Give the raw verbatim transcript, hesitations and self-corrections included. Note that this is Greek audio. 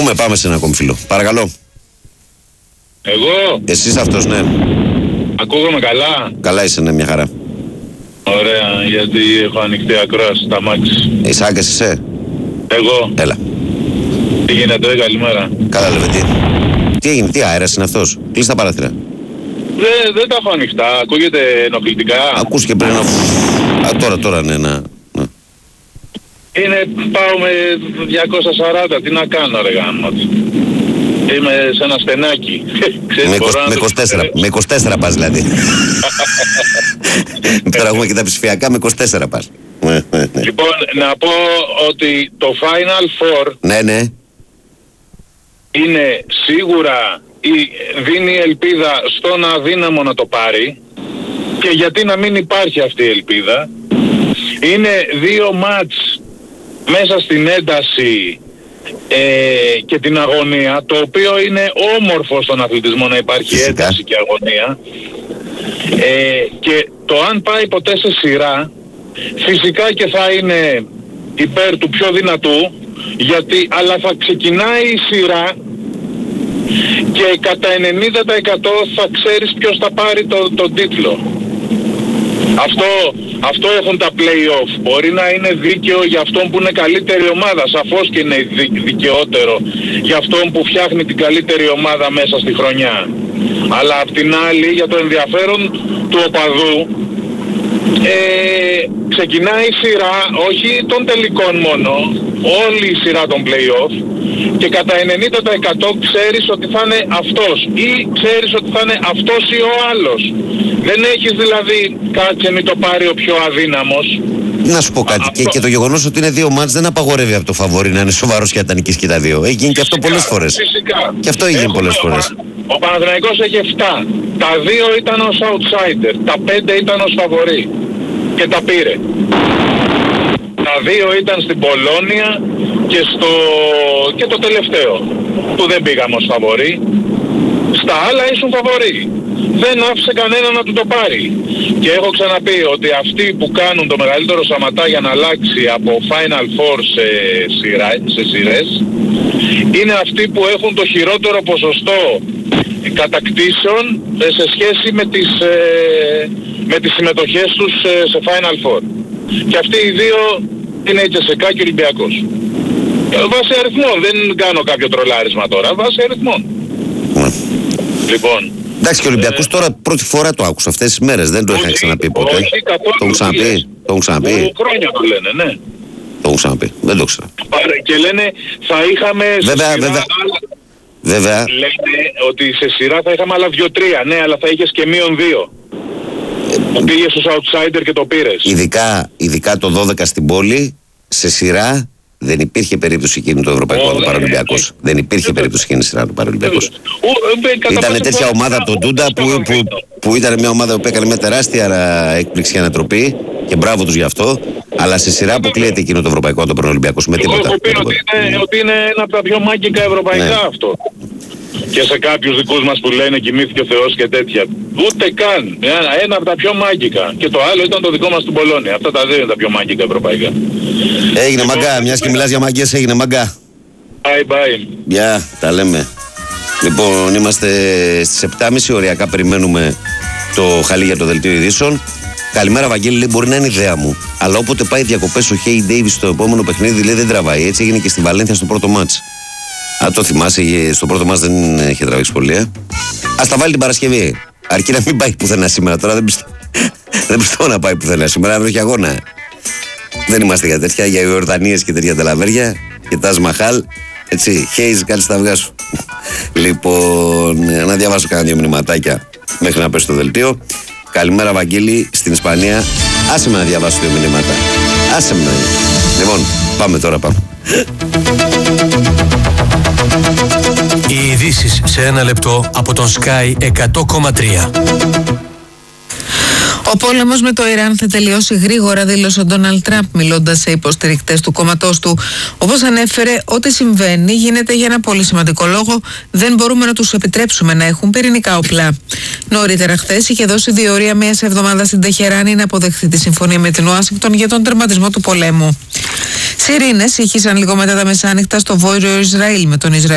Ακούμε, πάμε σε ένα ακόμη φίλο. Παρακαλώ. Εγώ. Εσείς αυτός, ναι. Ακούγομαι καλά. Καλά είσαι, ναι, μια χαρά. Ωραία, γιατί έχω ανοιχτή ακρόαση στα μάξι. Είσαι Άγκας, είσαι. Εγώ. Έλα. Τι γίνεται, καλημέρα. Καλά, Λεβεντή. Τι έγινε, τι αέρας είναι αυτός. Κλείς τα παράθυρα. Δεν, δεν τα έχω ανοιχτά, ακούγεται ενοχλητικά. Ακούς και πριν. Α, τώρα, τώρα, ναι, να. Ναι. Είναι, πάω με διακόσια σαράντα, τι να κάνω ρε γάμο. Είμαι σε ένα στενάκι. Ξέρεις, Με, μπορώ είκοσι, να με, το είκοσι τέσσερα, ξεπεράσω. με είκοσι τέσσερα πας δηλαδή. Τώρα έχουμε και τα ψηφιακά, με είκοσι τέσσερα πας. Ναι, ναι, ναι. Λοιπόν, να πω ότι το Final Four Ναι, ναι. είναι σίγουρα η, δίνει ελπίδα στον αδύναμο να το πάρει, και γιατί να μην υπάρχει αυτή η ελπίδα. Είναι δύο μάτς μέσα στην ένταση ε, και την αγωνία, το οποίο είναι όμορφο στον αθλητισμό να υπάρχει Φυσικά. ένταση και αγωνία, ε, και το αν πάει ποτέ σε σειρά φυσικά και θα είναι υπέρ του πιο δυνατού, γιατί αλλά θα ξεκινάει η σειρά και κατά ενενήντα τοις εκατό θα ξέρεις ποιος θα πάρει το, τον τίτλο. Αυτό, αυτό έχουν τα play-off. Μπορεί να είναι δίκαιο για αυτόν που είναι καλύτερη ομάδα, σαφώς και είναι δι, δικαιότερο για αυτόν που φτιάχνει την καλύτερη ομάδα μέσα στη χρονιά. Αλλά απ' την άλλη, για το ενδιαφέρον του οπαδού, ε, ξεκινάει η σειρά, όχι των τελικών μόνο, όλη η σειρά των play-off, και κατά ενενήντα τοις εκατό ξέρεις ότι θα είναι αυτός ή ξέρεις ότι θα είναι αυτός ή ο άλλος. Δεν έχεις δηλαδή κάτσε μην το πάρει ο πιο αδύναμος. Να σου πω κάτι. Αυτό. Και, και το γεγονός ότι είναι δύο μάτς δεν απαγορεύει από το φαβόρι να είναι σοβαρός και να τα νικήσει και τα δύο. Έχει γίνει και αυτό πολλές φορές. Φυσικά. Και αυτό έγινε Έχουμε πολλές ο φορές. Πα- Ο Παναθηναϊκός έχει επτά. Τα δύο ήταν ως outsider. Τα πέντε ήταν ως φαβορί. Και τα πήρε. Τα δύο ήταν στην Πολώνια και, στο... και το τελευταίο, που δεν πήγαμε ως φαβορί. Στα άλλα ήσουν φαβορί. Δεν άφησε κανένα να του το πάρει. Και έχω ξαναπεί ότι αυτοί που κάνουν το μεγαλύτερο σαματά για να αλλάξει από Final Four σε, σειρά, σε σειρές, είναι αυτοί που έχουν το χειρότερο ποσοστό κατακτήσεων ε, σε σχέση με τις, ε, με τις συμμετοχές τους ε, σε Final Four. Και αυτοί οι δύο είναι η Τσεσεκά και ο Ολυμπιακός. Ε, βάσει αριθμών, δεν κάνω κάποιο τρολάρισμα τώρα, βάσει αριθμών. Ναι. Λοιπόν, Εντάξει, και ο Ολυμπιακός τώρα πρώτη φορά το άκουσα αυτές τις μέρες. Δεν το είχα όχι, ξαναπεί ποτέ. όχι, καθόλου Το έχουν ξαναπεί. λες. Το έχουν ξαναπεί. Που χρόνια το λένε, ναι. Το έχουν ξαναπεί. Δεν το ξέρω. Παρα- Και λένε θα είχαμε σε Βέβαια, σειρά βέβαια. άλλα- Βέβαια, Λένε ότι σε σειρά θα είχαμε άλλα δύο-τρία, ναι, αλλά θα είχες και μείον δύο. Που πήγες στους outsider και το πήρες. ειδικά, ειδικά το δώδεκα στην πόλη, σε σειρά δεν υπήρχε περίπτωση εκείνη το Ευρωπαϊκό Ω, να το πάρει ο ναι, Ολυμπιακός. ναι. Δεν υπήρχε περίπτωση εκείνη σειρά να το πάρει ο Ολυμπιακός. Ήταν τέτοια ομάδα από τον Τούντα που, που, που ήταν μια ομάδα που έκανε μια τεράστια έκπληξη και ανατροπή και μπράβο τους γι' αυτό. Αλλά σε σειρά αποκλείεται εκείνο το Ευρωπαϊκό να το πάρει ο Ολυμπιακός με Εγώ τίποτα. έχω πει με ότι τίποτα. είναι, ότι είναι ένα από τα πιο μάγικα ευρωπαϊκά Ναι. αυτό. Και σε κάποιους δικούς μας που λένε κοιμήθηκε ο Θεός και τέτοια. Ούτε καν. Ένα, ένα από τα πιο μάγικα. Και το άλλο ήταν το δικό μας στην Πολώνια. Αυτά τα δύο είναι τα πιο μάγικα ευρωπαϊκά. Έγινε μαγκά, μιας και μιλάς για μαγκές, έγινε μαγκά. Bye bye. Γεια, τα λέμε. Λοιπόν, είμαστε στις επτά και μισή, οριακά περιμένουμε το χαλί για το δελτίο ειδήσεων. Καλημέρα, Βαγγέλη, λέει, μπορεί να είναι ιδέα μου. Αλλά όποτε πάει διακοπές ο Χέι Ντέιβις στο επόμενο παιχνίδι, λέει, δεν τραβάει. Έτσι έγινε και στη Βαλένθια στο πρώτο μάτς. Αν το θυμάσαι, στο πρώτο μάτς δεν είχε τραβήξει πολύ, ε. Ας τα βάλει την Παρασκευή. Αρκεί να μην πάει πουθενά σήμερα. Τώρα δεν πιστεύω, δεν πιστεύω να πάει πουθενά σήμερα, αύριο έχει αγώνα. Δεν είμαστε για τέτοια, για Ιορδανίες και τέτοια τελαβέρια και Τάζ Μαχάλ. Έτσι, Χέιζ, κάτσε τα αυγά σου. Λοιπόν, να διαβάσω κάνα δύο μηνυματάκια μέχρι να πέσει το δελτίο. Καλημέρα, Βαγγέλη, στην Ισπανία. Άσε με να διαβάσω δύο μηνύματα. Άσε με να. Λοιπόν, πάμε τώρα, πάμε. Οι ειδήσεις σε ένα λεπτό από τον Sky εκατό κόμμα τρία. Ο πόλεμος με το Ιράν θα τελειώσει γρήγορα, δήλωσε ο Ντόναλντ Τραμπ μιλώντας σε υποστηρικτές του κόμματός του. Όπως ανέφερε, ό,τι συμβαίνει γίνεται για ένα πολύ σημαντικό λόγο. Δεν μπορούμε να τους επιτρέψουμε να έχουν πυρηνικά όπλα. Νωρίτερα χθες είχε δώσει διορία μιας εβδομάδας στην Τεχεράνη να αποδεχθεί τη συμφωνία με την Ουάσιγκτον για τον τερματισμό του πολέμου. Σιρήνες ήχησαν λίγο μετά τα μεσάνυχτα στο βόρειο Ισραήλ, με τον Ισραήλ